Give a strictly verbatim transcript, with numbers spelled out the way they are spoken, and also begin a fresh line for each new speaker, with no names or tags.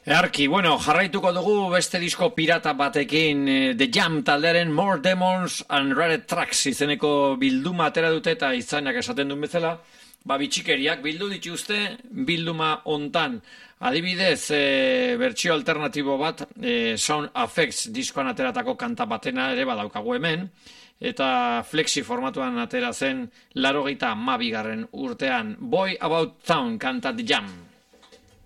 Earki, bueno, jarraituko dugu beste disko pirata batekin, eh, The Jam taldearen More Demons and Rare Tracks izeneko bilduma atera dute eta izanak esaten duen bezala, ba bitxikeriak bildu dituzte bilduma hontan. Adibidez, e, bertsio alternatibo bat, e, Sound Effects diskoan ateratako kanta batena ere badaukagu hemen, eta flexi formatuan atera zen laurogeita hamabigarren urtean. Boy About Town kanta The Jam.